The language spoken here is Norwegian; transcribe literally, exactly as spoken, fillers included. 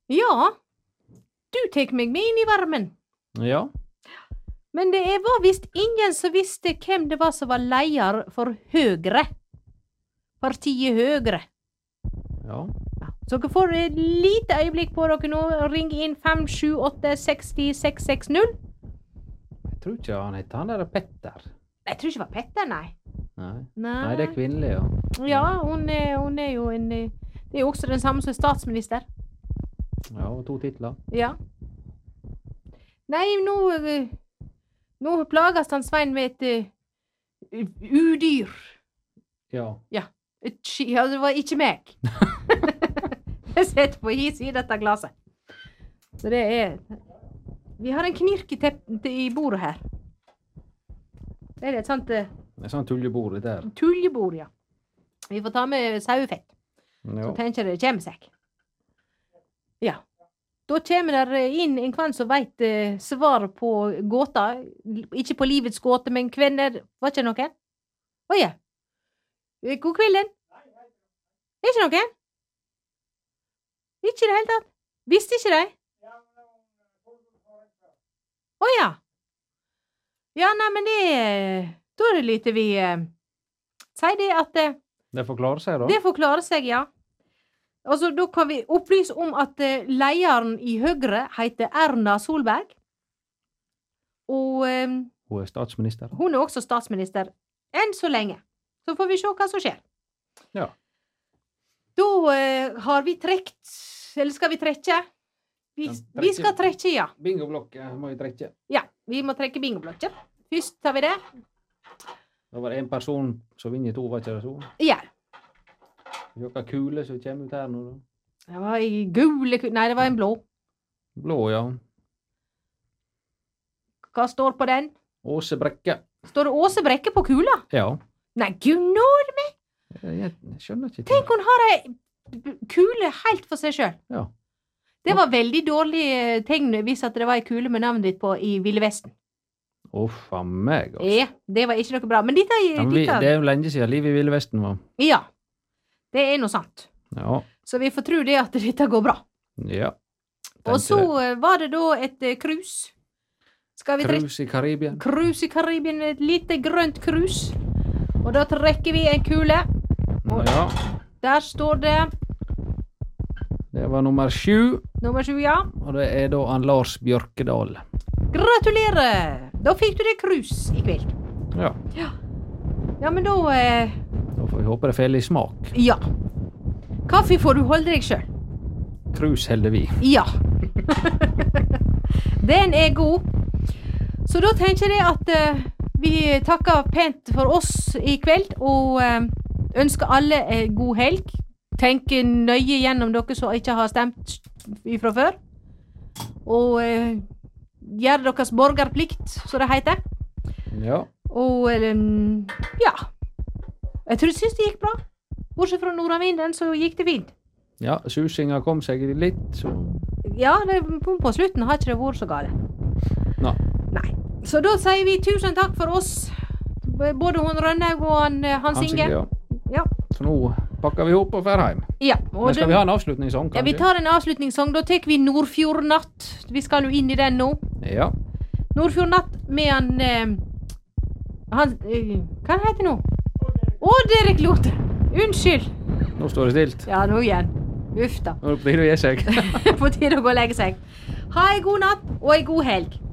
Ja, du tek meg med inn i varmen. Ja. Men det var visst ingen som visste hvem det var som var leder for Høgre. Partiet Høgre. Ja. Ja. Så dere får et lite øyeblikk på dere nå. Ring inn fem sju åtte seks null seks seks null. Jeg tror ikke han heter han der Petter. Jeg tror ikke det var Petter, nei. Nei. Nei. Nei, det er kvinnelig, ja. Ja, hun er, hun er jo en eh, det er jo også den samme som statsminister. Ja, og to titler. Ja. Nei, nå eh, Nå plages han Svein med et uh, udyr. Ja. Ja. Et, ski- ja, det var ikke meg. Jeg setter på hi siden dette glaset. Så det er Vi har en knirk i, tepp, i bordet her. Det er et sånt uh, Det er sånn tullebord der. tuljebord, ja. Vi får ta med sauefett. Ja. Så tenker jeg det kommer seg. Ja. Da kommer det inn en kvann som vet uh, svaret på gåta. Ikke på livets gåte, men kvenner. Var ikke noen? Å ja. Eh, God kvelden. Er ikke noen? Ikke i det hele tatt. Visste ikke de? Å ja. Ja, nei, men det da er det lite vi uh, sier det at uh, Det får klare seg, da. det får klare seg, ja. Altså, da kan vi opplyse om at uh, lederen i Høyre heter Erna Solberg. Og um, Hun er statsminister. hun er også statsminister enn så lenge. Så får vi se hva som skjer. Ja. Da uh, har vi trekt, eller skal vi trekke? Vi, Ja, trekke. vi skal trekke, ja. Bingoblokket må vi trekke. Ja, vi må trekke bingoblokket. Først tar vi det. Da var det en person som vinner to, var ikke det så? Ja. Hva kule som kommer ut her nå, da? Det var en gule ku... Nei, det var en blå. Blå, ja. Hva står på den? Åse Brekke. Står det Åse Brekke på kula? Ja. Nei, gud nåde meg! Jeg, jeg skjønner ikke. Tenk hun har ei b- kule helt for seg sjøl. Ja. Det var veldig dårlig eh, tegn hvis at det var ei kule med navnet ditt på i Ville Vesten. Uff a meg, altså. Ja, det var ikke noe bra. Men dette, Ja, men vi, dette det er jo lenge siden livet i Ville Vesten var. Ja. Det er noe sant. Ja. Så vi får tro det at dette går bra. Ja. Og så eh, var det da et eh, cruise. Skal vi trekke Cruise i Karibien. cruise i Karibien, et lite grønt cruise. Og da trekker vi en kule. Og Ja. der står det Det var nummer sju, nummer sju, ja. og det er da han Lars Bjørkedal. Gratulerer! Da fikk du det cruise i kveld. Ja. Ja, men da eh, Da får vi håpe det faller i smak. Ja. Kaffe får du holde deg sjøl. Cruise holder vi. Ja. Den er god. Så da tenker jeg at eh, vi takker pent for oss i kveld, og eh, ønsker alle en god helg. Tenk nøye gjennom dere som ikke har stemt ifra før. Og eh, gjør deres borgerplikt, som det heter. Ja. Og eh, ja. Jeg tror jeg synes det gikk bra. Bortsett fra nordavinden, så gikk det fint. Ja, susinga kom seg litt, så Ja, det, på, på slutten har ikke det vært så gale. Nei. Nei. Så da sier vi tusen takk for oss. B- Både hun Rønnaug og han, eh, Hans Hans Inge. Inge, ja. Ja. Så nå pakker vi opp og fer hjem. Ja, og Men skal den- vi ha en avslutningssang, ja, vi kanskje? tar en avslutningssang. Da tar vi Nordfjordnatt. Vi skal jo inn i den nå. Ja. Nordfjordnatt med han eh, Han eh, Hva heter det nå? Odd Erik Lothe! Unnskyld. Nå står det stilt. Ja, nå igjen. Uff da. Nå er det på tide å gi seg. På tide å gå og legge seg. Ha ei god natt og ei god helg.